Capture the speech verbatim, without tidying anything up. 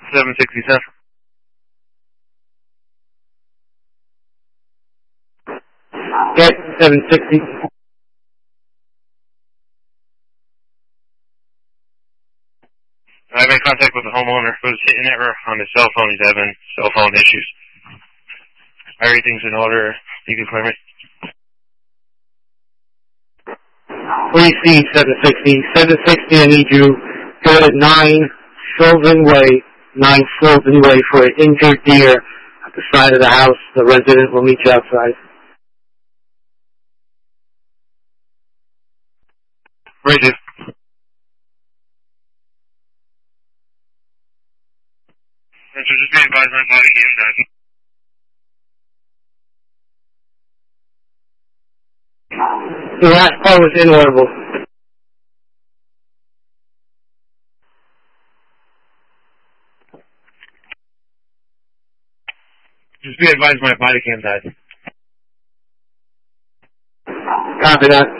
seven sixty-seven. Get seven sixty. I've been in contact with the homeowner who's hitting it on his cell phone. He's having cell phone issues. Everything's in order. You can clear me. three C seven sixty. seven sixty, I need you go at nine Sylvan Way, nine Sylvan Way for an injured deer at the side of the house. The resident will meet you outside. Right, dude. And so just be advised my body cam died. The last part was inaudible. Just be advised my body cam died. Copy that.